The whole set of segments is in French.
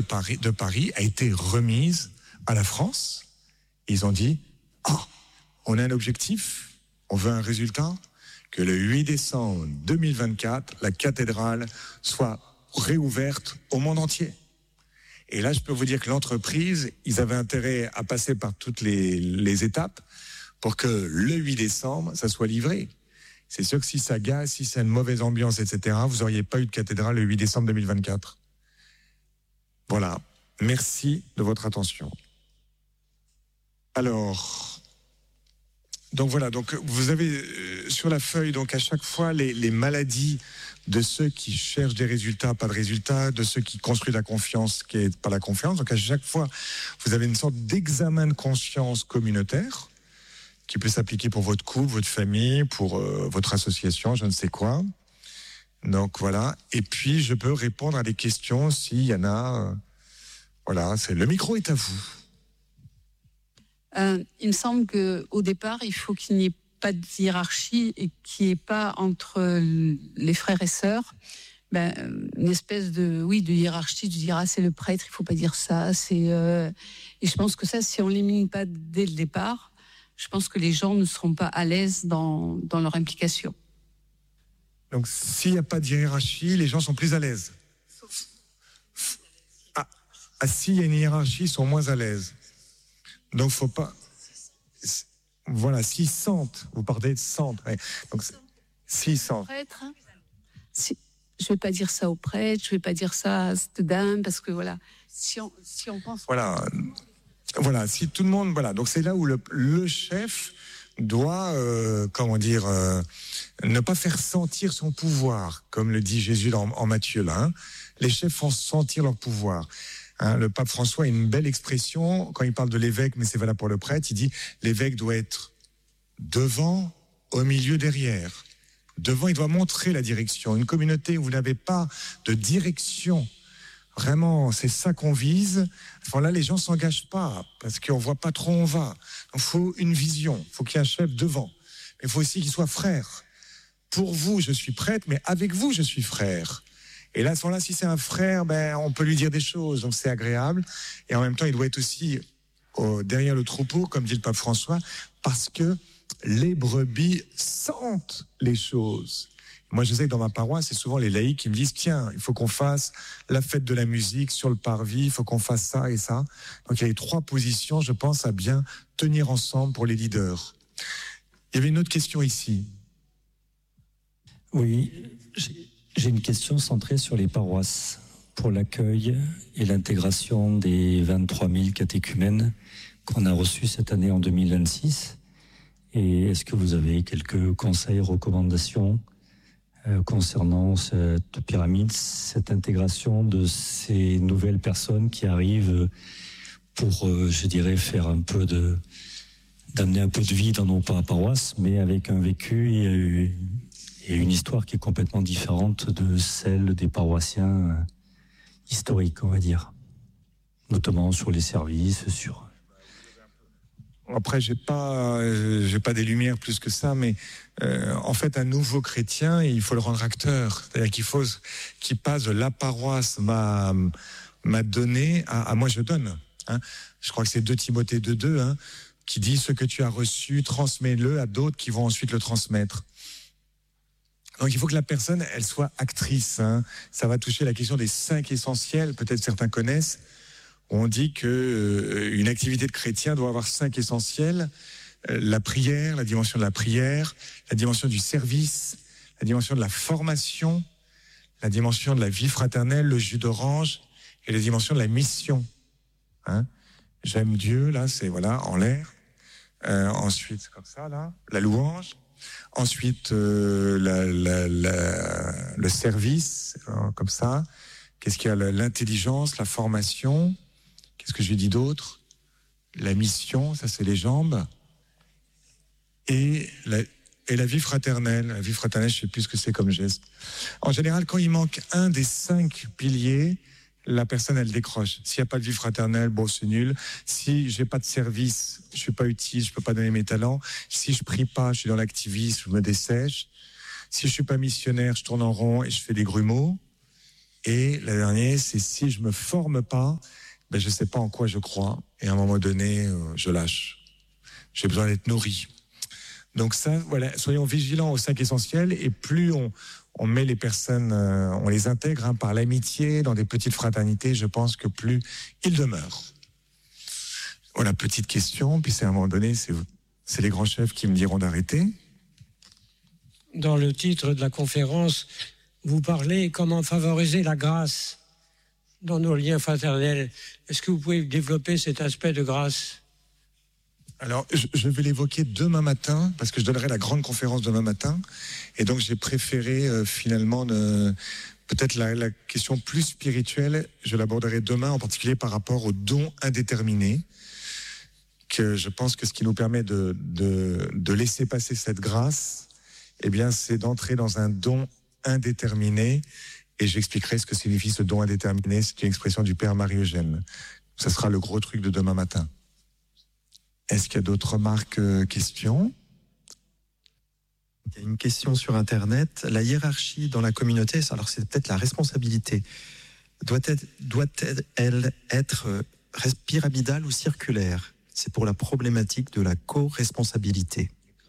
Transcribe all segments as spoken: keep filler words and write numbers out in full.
de Paris, de Paris a été remise à la France. Ils ont dit, ah, oh, on a un objectif, on veut un résultat, que le huit décembre deux mille vingt-quatre, la cathédrale soit réouverte au monde entier. Et là, je peux vous dire que l'entreprise, ils avaient intérêt à passer par toutes les, les étapes pour que le huit décembre, ça soit livré. C'est sûr que si ça gâche, si c'est une mauvaise ambiance, et cetera, vous n'auriez pas eu de cathédrale le huit décembre deux mille vingt-quatre. Voilà. Merci de votre attention. Alors, donc voilà, donc vous avez euh, sur la feuille, donc à chaque fois, les, les maladies de ceux qui cherchent des résultats, pas de résultats, de ceux qui construisent la confiance, qui n'est pas la confiance. Donc à chaque fois, vous avez une sorte d'examen de conscience communautaire qui peut s'appliquer pour votre couple, votre famille, pour euh, votre association, je ne sais quoi. Donc voilà. Et puis, je peux répondre à des questions s'il y en a. Euh, voilà, c'est, le micro est à vous. Euh, il me semble qu'au départ, il faut qu'il n'y ait pas de hiérarchie et qu'il n'y ait pas entre les frères et sœurs ben, une espèce de, oui, de hiérarchie, de dire ah, c'est le prêtre, il ne faut pas dire ça. C'est, euh... Et je pense que ça, si on ne l'élimine pas dès le départ, je pense que les gens ne seront pas à l'aise dans, dans leur implication. Donc, s'il n'y a pas de hiérarchie, les gens sont plus à l'aise. Ah, ah s'il y a une hiérarchie, ils sont moins à l'aise. Donc, faut pas. Voilà, s'ils sentent, vous parlez de sentent. Ouais. Donc, s'ils sentent. Prêtre, hein, si, je ne vais pas dire ça au prêtre, je ne vais pas dire ça à cette dame, parce que voilà, si on, si on pense. Voilà, voilà, si tout le monde. Voilà, donc c'est là où le, le chef doit, euh, comment dire, euh, ne pas faire sentir son pouvoir, comme le dit Jésus en, en Matthieu là. Hein. Les chefs font sentir leur pouvoir. Hein, le pape François a une belle expression quand il parle de l'évêque, mais c'est valable pour le prêtre. Il dit l'évêque doit être devant, au milieu, derrière. Devant, il doit montrer la direction. Une communauté où vous n'avez pas de direction, vraiment, c'est ça qu'on vise. Enfin, là, les gens s'engagent pas parce qu'on voit pas trop où on va. Il faut une vision. Il faut qu'il y ait un chef devant. Mais il faut aussi qu'il soit frère. Pour vous, je suis prêtre, mais avec vous, je suis frère. Et là, à ce moment-là, si c'est un frère, ben, on peut lui dire des choses, donc c'est agréable. Et en même temps, il doit être aussi oh, derrière le troupeau, comme dit le pape François, parce que les brebis sentent les choses. Moi, je sais que dans ma paroisse, c'est souvent les laïcs qui me disent, tiens, il faut qu'on fasse la fête de la musique sur le parvis, il faut qu'on fasse ça et ça. Donc, il y a les trois positions, je pense, à bien tenir ensemble pour les leaders. Il y avait une autre question ici. Oui, j'ai... J'ai une question centrée sur les paroisses pour l'accueil et l'intégration des vingt-trois mille catéchumènes qu'on a reçus cette année en deux mille vingt-six. Et est-ce que vous avez quelques conseils, recommandations euh, concernant cette pyramide, cette intégration de ces nouvelles personnes qui arrivent pour, euh, je dirais, faire un peu de, d'amener un peu de vie dans nos paroisses, mais avec un vécu et et une histoire qui est complètement différente de celle des paroissiens historiques, on va dire, notamment sur les services, sur. Après, j'ai pas, j'ai pas des lumières plus que ça, mais euh, en fait, un nouveau chrétien, il faut le rendre acteur, c'est-à-dire qu'il faut qu'il passe de la paroisse m'a m'a donné à, à moi je donne. Hein. Je crois que c'est deux Timothée deux deux hein, qui dit ce que tu as reçu, transmets-le à d'autres qui vont ensuite le transmettre. Donc il faut que la personne, elle soit actrice. Hein. Ça va toucher la question des cinq essentiels, peut-être certains connaissent. On dit que euh, une activité de chrétien doit avoir cinq essentiels. Euh, la prière, la dimension de la prière, la dimension du service, la dimension de la formation, la dimension de la vie fraternelle, le jus d'orange, et la dimension de la mission. Hein. J'aime Dieu, là, c'est voilà, en l'air. Euh, ensuite, comme ça, là, la louange. Ensuite, euh, la, la, la, le service, euh, comme ça. Qu'est-ce qu'il y a? L'intelligence, la formation. Qu'est-ce que j'ai dit d'autre? La mission, ça c'est les jambes. Et la, et la vie fraternelle. La vie fraternelle, je sais plus ce que c'est comme geste. En général, quand il manque un des cinq piliers, la personne, elle décroche. S'il n'y a pas de vie fraternelle, bon, c'est nul. Si j'ai pas de service, je suis pas utile, je peux pas donner mes talents. Si je prie pas, je suis dans l'activisme, je me dessèche. Si je suis pas missionnaire, je tourne en rond et je fais des grumeaux. Et la dernière, c'est si je me forme pas, ben je sais pas en quoi je crois. Et à un moment donné, euh, je lâche. J'ai besoin d'être nourri. Donc ça, voilà, soyons vigilants aux cinq essentiels. Et plus on, on met les personnes, euh, on les intègre hein, par l'amitié dans des petites fraternités, je pense que plus ils demeurent. Voilà, petite question. Puis c'est à un moment donné, c'est, c'est les grands chefs qui me diront d'arrêter. Dans le titre de la conférence, vous parlez comment favoriser la grâce dans nos liens fraternels. Est-ce que vous pouvez développer cet aspect de grâce ? Alors, je, je vais l'évoquer demain matin, parce que je donnerai la grande conférence demain matin. Et donc, j'ai préféré euh, finalement ne, peut-être la, la question plus spirituelle, je l'aborderai demain, en particulier par rapport au don indéterminé, que je pense que ce qui nous permet de, de, de laisser passer cette grâce, eh bien, c'est d'entrer dans un don indéterminé. Et j'expliquerai ce que signifie ce don indéterminé. C'est une expression du Père Marie-Eugène. Ça sera le gros truc de demain matin. Est-ce qu'il y a d'autres remarques, euh, questions ? Il y a une question sur Internet. La hiérarchie dans la communauté, alors c'est peut-être la responsabilité, doit-elle, doit-elle être pyramidale ou circulaire ? C'est pour la problématique de la co-responsabilité.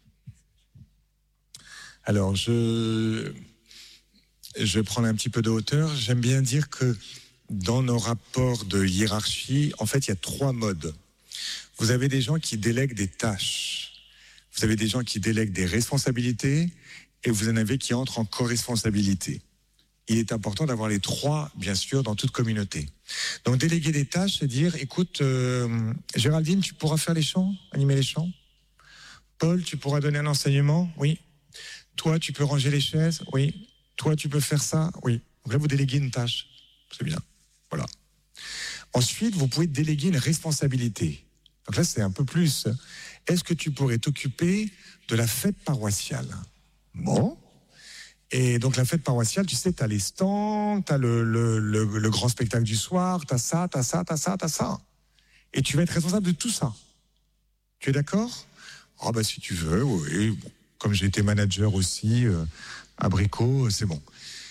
Alors, je, je vais prendre un petit peu de hauteur. J'aime bien dire que dans nos rapports de hiérarchie, en fait, il y a trois modes. Vous avez des gens qui délèguent des tâches. Vous avez des gens qui délèguent des responsabilités et vous en avez qui entrent en co-responsabilité. Il est important d'avoir les trois, bien sûr, dans toute communauté. Donc, déléguer des tâches, c'est dire, écoute, euh, Géraldine, tu pourras faire les chants, animer les chants. Paul, tu pourras donner un enseignement, oui. Toi, tu peux ranger les chaises, oui. Toi, tu peux faire ça, oui. Donc là, vous déléguez une tâche. C'est bien. Voilà. Ensuite, vous pouvez déléguer une responsabilité. Donc là, c'est un peu plus. Est-ce que tu pourrais t'occuper de la fête paroissiale ? Bon. Et donc, la fête paroissiale, tu sais, t'as les stands, t'as le, le, le, le grand spectacle du soir, t'as ça, t'as ça, t'as ça, t'as ça. Et tu vas être responsable de tout ça. Tu es d'accord ? Ah, bah, si tu veux, oui. Bon. Comme j'ai été manager aussi euh, à Bricot, c'est bon.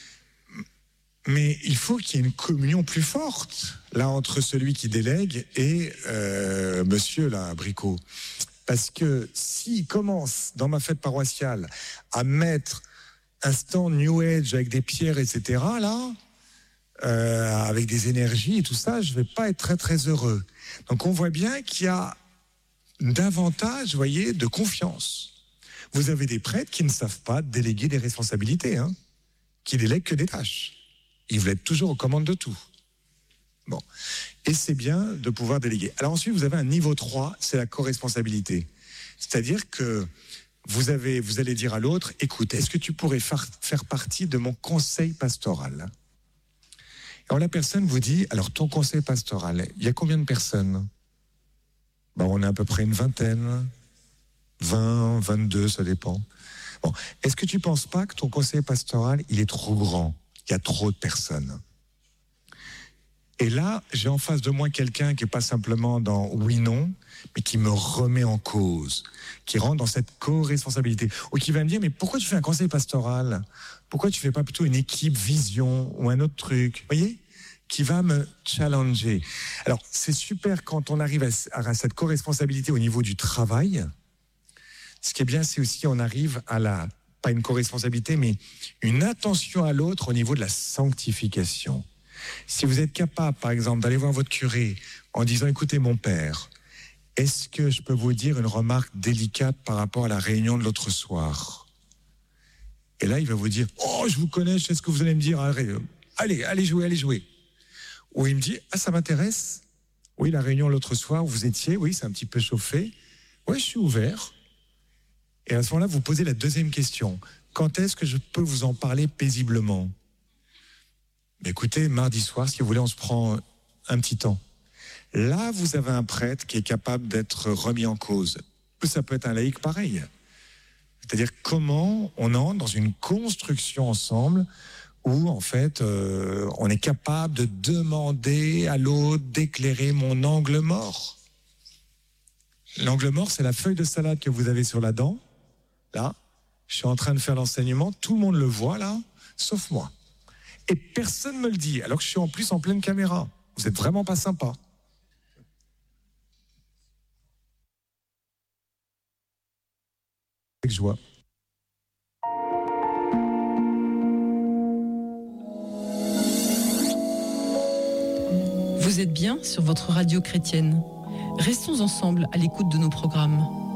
Mais il faut qu'il y ait une communion plus forte, là, entre celui qui délègue et euh, monsieur, là, à Bricot. Parce que s'il commence, dans ma fête paroissiale, à mettre un stand New Age avec des pierres, et cetera, là, euh, avec des énergies et tout ça, je ne vais pas être très, très heureux. Donc, on voit bien qu'il y a davantage, vous voyez, de confiance. Vous avez des prêtres qui ne savent pas déléguer des responsabilités, hein, qui délèguent que des tâches. Ils veulent être toujours aux commandes de tout. Bon. Et c'est bien de pouvoir déléguer. Alors ensuite, vous avez un niveau trois, c'est la co-responsabilité. C'est-à-dire que vous avez, vous allez dire à l'autre, écoute, est-ce que tu pourrais faire, faire partie de mon conseil pastoral ? Alors la personne vous dit, alors ton conseil pastoral, il y a combien de personnes ? Ben, on a à peu près une vingtaine, vingt, vingt-deux, ça dépend. Bon. Est-ce que tu ne penses pas que ton conseil pastoral, il est trop grand ? Il y a trop de personnes. Et là, j'ai en face de moi quelqu'un qui n'est pas simplement dans oui-non, mais qui me remet en cause, qui rentre dans cette co-responsabilité, ou qui va me dire, mais pourquoi tu fais un conseil pastoral ? Pourquoi tu ne fais pas plutôt une équipe vision ou un autre truc ? Vous voyez ? Qui va me challenger. Alors, c'est super quand on arrive à, à cette co-responsabilité au niveau du travail. Ce qui est bien, c'est aussi qu'on arrive à la, pas une co-responsabilité, mais une attention à l'autre au niveau de la sanctification. Si vous êtes capable, par exemple, d'aller voir votre curé en disant, écoutez, mon père, est-ce que je peux vous dire une remarque délicate par rapport à la réunion de l'autre soir ? Et là, il va vous dire, oh, je vous connais, je sais ce que vous allez me dire, allez, allez jouer, allez jouer. Ou il me dit, ah, ça m'intéresse. Oui, la réunion l'autre soir où vous étiez, oui, c'est un petit peu chauffé. Oui, je suis ouvert. Et à ce moment-là, vous posez la deuxième question. Quand est-ce que je peux vous en parler paisiblement ? Mais écoutez, mardi soir, si vous voulez, on se prend un petit temps. Là, vous avez un prêtre qui est capable d'être remis en cause. Ça peut être un laïc pareil. C'est-à-dire comment on entre dans une construction ensemble où, en fait, euh, on est capable de demander à l'autre d'éclairer mon angle mort. L'angle mort, c'est la feuille de salade que vous avez sur la dent. Là, je suis en train de faire l'enseignement, tout le monde le voit là, sauf moi. Et personne me le dit, alors que je suis en plus en pleine caméra. Vous êtes vraiment pas sympa. Avec joie. Vous êtes bien sur votre radio chrétienne. Restons ensemble à l'écoute de nos programmes.